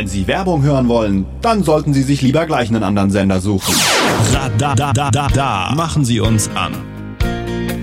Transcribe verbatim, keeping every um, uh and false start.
Sie Werbung hören wollen, dann sollten Sie sich lieber gleich einen anderen Sender suchen. Radadadada. Machen Sie uns an.